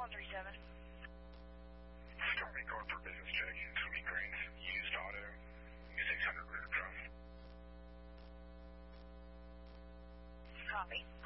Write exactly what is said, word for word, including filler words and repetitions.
one three seven. Stormy Corp for business check. Sweet Greens, used auto, six hundred River Drive. Copy.